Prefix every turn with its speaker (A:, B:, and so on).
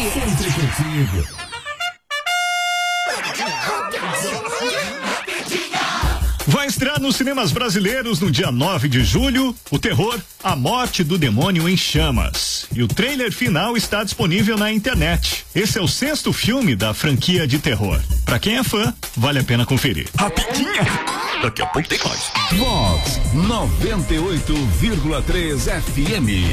A: Sempre contigo.
B: Vai estrear nos cinemas brasileiros no dia 9 de julho o terror A Morte do Demônio em Chamas. E o trailer final está disponível na internet. Esse é o 6º filme da franquia de terror. Pra quem é fã, vale a pena conferir.
C: Rapidinha! Daqui a pouco tem mais.
A: Vox 98,3 FM.